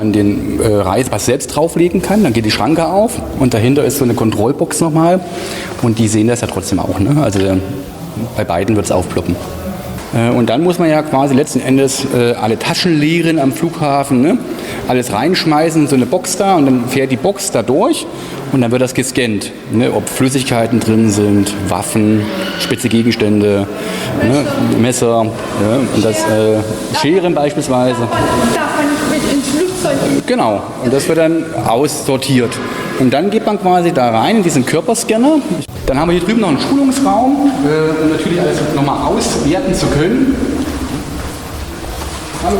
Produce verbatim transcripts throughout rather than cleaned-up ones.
an den äh, Reisepass selbst drauflegen kann, dann geht die Schranke auf und dahinter ist so eine Kontrollbox nochmal und die sehen das ja trotzdem auch, ne? Also äh, bei beiden wird es aufploppen. Äh, und dann muss man ja quasi letzten Endes äh, alle Taschen leeren am Flughafen, ne? Alles reinschmeißen, so eine Box da und dann fährt die Box da durch und dann wird das gescannt, ne? Ob Flüssigkeiten drin sind, Waffen, spitze Gegenstände, ne? Messer, ja? Und das äh, Scheren beispielsweise. Darf man nicht mit ins Flugzeug? Genau, und das wird dann aussortiert. Und dann geht man quasi da rein in diesen Körperscanner. Dann haben wir hier drüben noch einen Schulungsraum, äh, um natürlich alles nochmal auswerten zu können. Hallo.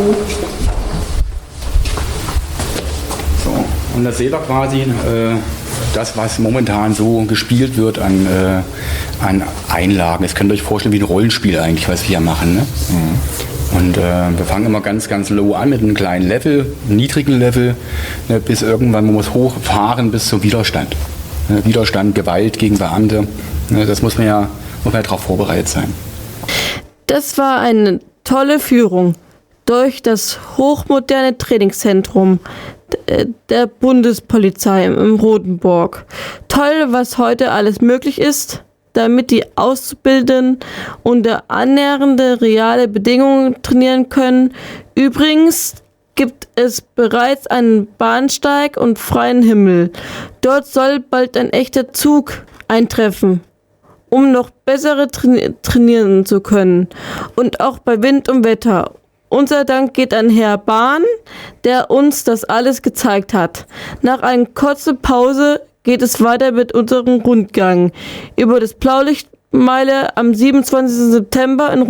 So, und da seht ihr quasi äh, das, was momentan so gespielt wird an, äh, an Einlagen. Das könnt ihr euch vorstellen wie ein Rollenspiel eigentlich, was wir hier machen. Ne? Mhm. Und äh, wir fangen immer ganz, ganz low an mit einem kleinen Level, einem niedrigen Level, ne, bis irgendwann man muss hochfahren bis zum Widerstand. Ne, Widerstand, Gewalt gegen Beamte, ne, das muss man ja, muss man ja darauf vorbereitet sein. Das war eine tolle Führung durch das hochmoderne Trainingszentrum der Bundespolizei im Rotenburg. Toll, was heute alles möglich ist, damit die Auszubildenden unter annähernde reale Bedingungen trainieren können. Übrigens gibt es bereits einen Bahnsteig und freien Himmel. Dort soll bald ein echter Zug eintreffen, um noch bessere traini- trainieren zu können. Und auch bei Wind und Wetter. Unser Dank geht an Herrn Bahn, der uns das alles gezeigt hat. Nach einer kurzen Pause geht es weiter mit unserem Rundgang über das Blaulichtmeile am siebenundzwanzigsten September in